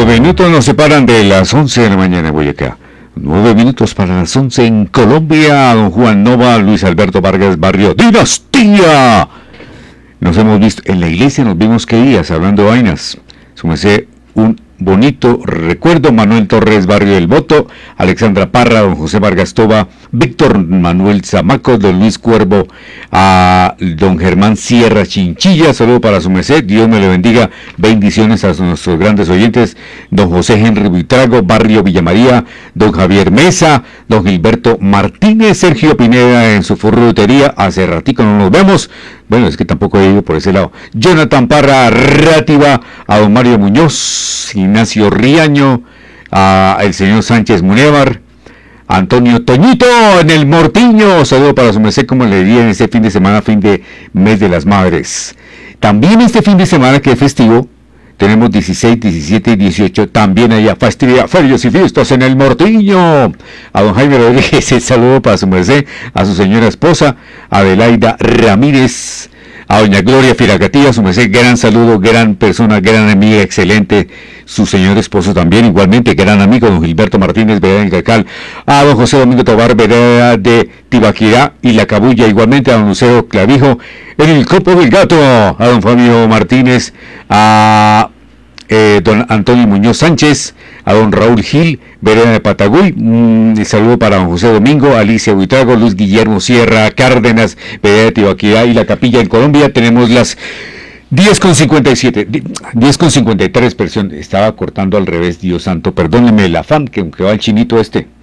9 minutos nos separan de las 11 de la mañana en Boyacá. 9 minutos para las 11 en Colombia. Don Juan Nova, Luis Alberto Vargas, barrio Dinastía. Nos hemos visto en la iglesia, nos vimos qué días, hablando de vainas. Súmese un bonito recuerdo. Manuel Torres, barrio del Voto, Alexandra Parra, don José Vargas Toba, Víctor Manuel Zamaco, don Luis Cuervo, a don Germán Sierra Chinchilla, saludo para su merced, Dios me le bendiga, bendiciones a nuestros grandes oyentes, don José Henry Buitrago, barrio Villa María, don Javier Mesa, don Gilberto Martínez, Sergio Pineda en su ferretería, hace ratico no nos vemos, bueno, es que tampoco he ido por ese lado, Jonathan Parra Rátiva, a don Mario Muñoz, Ignacio Riaño, a el señor Sánchez Munévar, Antonio Toñito en el Mortiño, saludo para su merced, como le diría en este fin de semana, fin de mes de las madres. También este fin de semana que es festivo, tenemos 16, 17 y 18, también allá festividad, ferias y fiestas en el Mortiño. A don Jaime Rodríguez, el saludo para su merced, a su señora esposa, Adelaida Ramírez, a doña Gloria Firacatía, su merced, gran saludo, gran persona, gran amiga, excelente, su señor esposo también, igualmente, gran amigo, don Gilberto Martínez, vereda del Cacal, a don José Domingo Tobar, vereda de Tibaquirá y La Cabulla, igualmente a don Lucero Clavijo, en el Copo del Gato, a don Fabio Martínez, a don Antonio Muñoz Sánchez, a don Raúl Gil, vereda de Patagüey, saludo para don José Domingo, Alicia Buitrago, Luis Guillermo Sierra Cárdenas, vereda de Tibaquirá y La Capilla en Colombia. Tenemos las 10:57, 10:53, estaba cortando al revés, Dios santo, perdónenme el afán, que aunque va el chinito este.